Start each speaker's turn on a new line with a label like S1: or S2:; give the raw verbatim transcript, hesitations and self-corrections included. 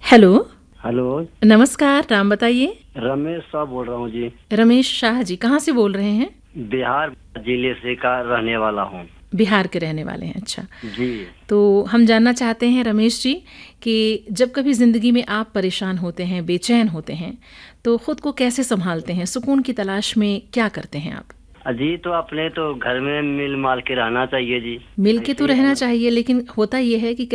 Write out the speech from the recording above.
S1: Hello.
S2: Hello.
S1: नमस्कार, नाम बताइए।
S2: रमेश साहब बोल रहा हूँ जी।
S1: रमेश शाह जी, कहाँ से बोल रहे हैं?
S2: बिहार जिले से का रहने वाला हूँ।
S1: बिहार के रहने वाले हैं, अच्छा।
S2: जी।
S1: तो हम जानना चाहते हैं रमेश जी कि जब कभी ज़िंदगी में आप परेशान होते हैं, बेचैन होते हैं, तो खुद को कैसे संभालते हैं? सुकून की तलाश में क्या करते हैं आप?
S2: जी, तो अपने तो घर में मिल माल के रहना चाहिए जी।
S1: मिल के
S2: ऐसे
S1: तो
S2: ही
S1: रहना
S2: रहना।
S1: चाहिए, लेकिन होता ये है कि